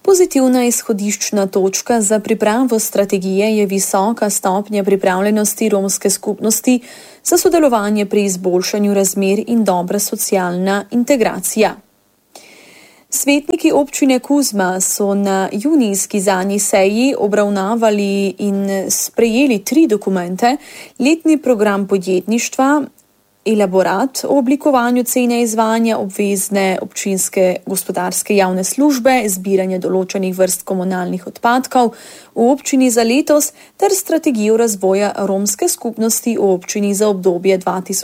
Pozitivna izhodiščna točka za pripravo strategije je visoka stopnja pripravljenosti romske skupnosti za sodelovanje pri izboljšanju razmer in dobra socialna integracija. Svetniki občine Kuzma so na junijski zadnji seji obravnavali in sprejeli 3 dokumente: letni program podjetništva, elaborat o oblikovanju cene izvajanja obvezne občinske gospodarske javne službe, zbiranje določenih vrst komunalnih odpadkov v občini za letos ter strategijo razvoja romske skupnosti v občini za obdobje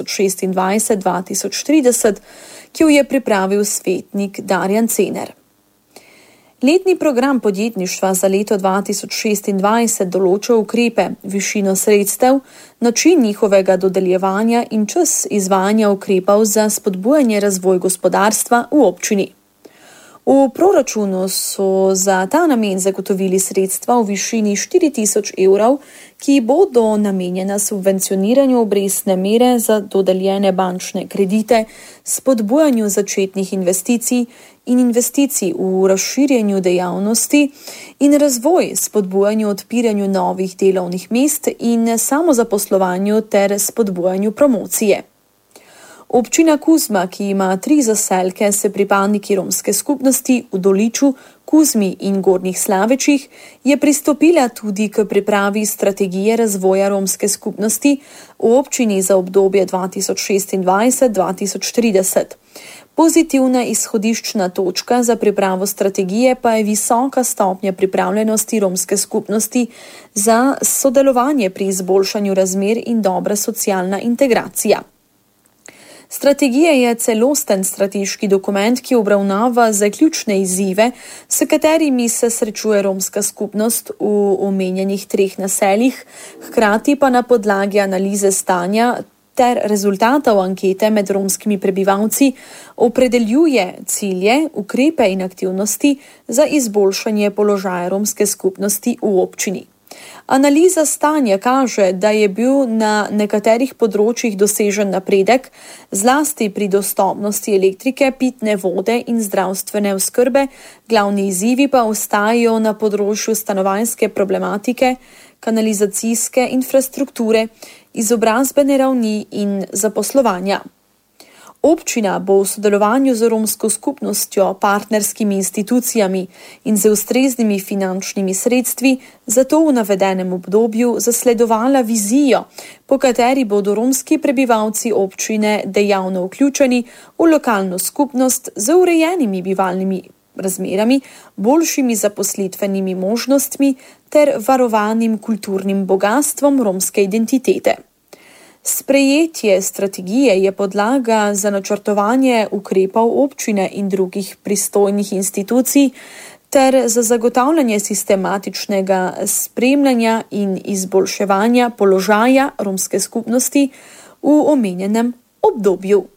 2026-2030, ki jo je pripravil svetnik Darjan Cener. Letni program podjetništva za leto 2026 določa ukrepe, višino sredstev, način njihovega dodeljevanja in čas izvajanja ukrepov za spodbujanje razvoj gospodarstva v občini. V proračunu so za ta namen zagotovili sredstva v višini 4.000 evrov, ki bodo namenjena subvencioniranju obrestne mere za dodeljene bančne kredite, spodbujanju začetnih investicij in investicij v razširjanju dejavnosti in razvoj, spodbujanju odpiranju novih delovnih mest in samozaposlovanju ter spodbujanju promocije. Občina Kuzma, ki ima 3 zaselke s pripadniki romske skupnosti v Doliču, Kuzmi in Gornjih Slavečih, je pristopila tudi k pripravi strategije razvoja romske skupnosti v občini za obdobje 2026-2030. Pozitivna izhodiščna točka za pripravo strategije pa je visoka stopnja pripravljenosti romske skupnosti za sodelovanje pri izboljšanju razmer in dobra socialna integracija. Strategija je celosten strateški dokument, ki obravnava zaključne izzive, s katerimi se srečuje romska skupnost v omenjenih 3 naseljih, hkrati pa na podlagi analize stanja ter rezultatov ankete med romskimi prebivalci opredeljuje cilje, ukrepe in aktivnosti za izboljšanje položaja romske skupnosti v občini. Analiza stanja kaže, da je bil na nekaterih področjih dosežen napredek, zlasti pri dostopnosti elektrike, pitne vode in zdravstvene oskrbe, glavni izzivi pa ostajajo na področju stanovanjske problematike, kanalizacijske infrastrukture, izobrazbene ravni in zaposlovanja. Občina bo v sodelovanju z romsko skupnostjo, partnerskimi institucijami in z ustreznimi finančnimi sredstvi zato v navedenem obdobju zasledovala vizijo, po kateri bodo romski prebivalci občine dejavno vključeni v lokalno skupnost z urejenimi bivalnimi razmerami, boljšimi zaposlitvenimi možnostmi ter varovanim kulturnim bogastvom romske identitete. Sprejetje strategije je podlaga za načrtovanje ukrepov občine in drugih pristojnih institucij ter za zagotavljanje sistematičnega spremljanja in izboljševanja položaja romske skupnosti v omenjenem obdobju.